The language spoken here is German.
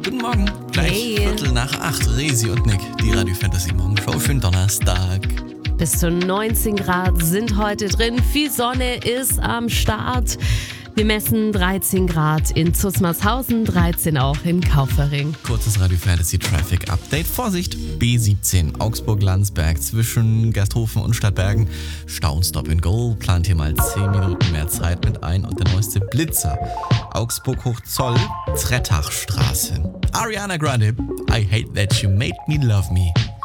Guten Morgen. Gleich Hey. 7:45. Resi und Nick, die Radio Fantasy Morgenshow für den Donnerstag. Bis zu 19 Grad sind heute drin. Viel Sonne ist am Start. Wir messen 13 Grad in Zusmarshausen, 13 auch in Kaufering. Kurzes Radio Fantasy Traffic Update. Vorsicht, B17 Augsburg-Landsberg zwischen Gersthofen und Stadtbergen. Stau und Stop and Go. Plant hier mal 10 Minuten mehr Zeit mit ein. Und der neueste Blitzer. Augsburg-Hochzoll, Trettachstraße. Ariana Grande, I hate that you made me love me.